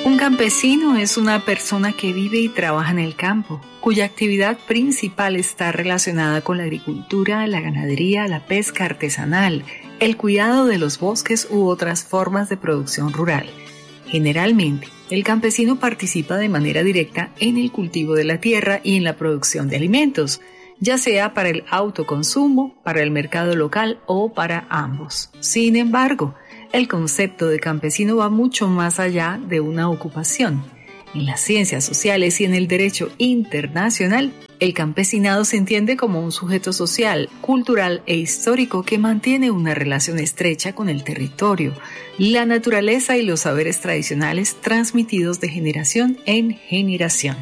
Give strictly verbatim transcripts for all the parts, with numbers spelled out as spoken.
Un campesino es una persona que vive y trabaja en el campo, cuya actividad principal está relacionada con la agricultura, la ganadería, la pesca artesanal, el cuidado de los bosques u otras formas de producción rural. Generalmente, el campesino participa de manera directa en el cultivo de la tierra y en la producción de alimentos, ya sea para el autoconsumo, para el mercado local o para ambos. Sin embargo, el concepto de campesino va mucho más allá de una ocupación. En las ciencias sociales y en el derecho internacional, el campesinado se entiende como un sujeto social, cultural e histórico que mantiene una relación estrecha con el territorio, la naturaleza y los saberes tradicionales transmitidos de generación en generación.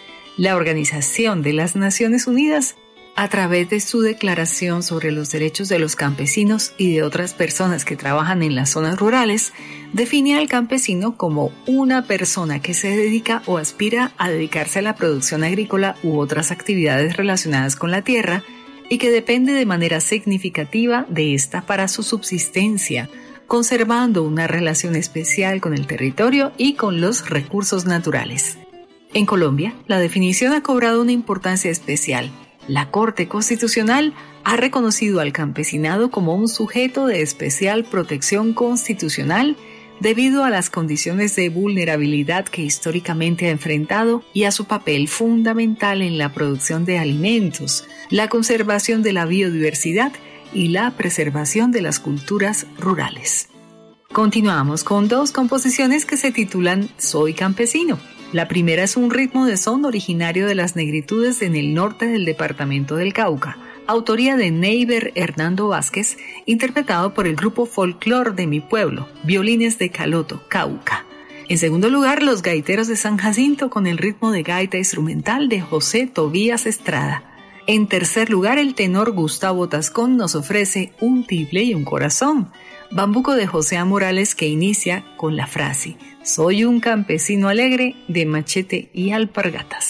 La Organización de las Naciones Unidas, a través de su Declaración sobre los Derechos de los Campesinos y de otras personas que trabajan en las zonas rurales, define al campesino como una persona que se dedica o aspira a dedicarse a la producción agrícola u otras actividades relacionadas con la tierra y que depende de manera significativa de esta para su subsistencia, conservando una relación especial con el territorio y con los recursos naturales. En Colombia, la definición ha cobrado una importancia especial. La Corte Constitucional ha reconocido al campesinado como un sujeto de especial protección constitucional debido a las condiciones de vulnerabilidad que históricamente ha enfrentado y a su papel fundamental en la producción de alimentos, la conservación de la biodiversidad y la preservación de las culturas rurales. Continuamos con dos composiciones que se titulan Soy campesino. La primera es un ritmo de son originario de las negritudes en el norte del departamento del Cauca, autoría de Neiber Hernando Vázquez, interpretado por el grupo Folclor de mi pueblo, Violines de Caloto, Cauca. En segundo lugar, Los Gaiteros de San Jacinto con el ritmo de gaita instrumental de José Tobías Estrada. En tercer lugar, el tenor Gustavo Tascón nos ofrece Un tiple y un corazón, bambuco de José A. Morales que inicia con la frase Soy un campesino alegre de Machete y Alpargatas.